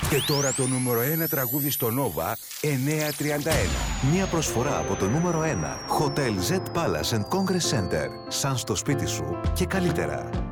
Και τώρα το νούμερο 1 τραγούδι στο Nova 931. Μια προσφορά από το νούμερο 1 Hotel Z Palace and Congress Center. Σαν στο σπίτι σου και καλύτερα.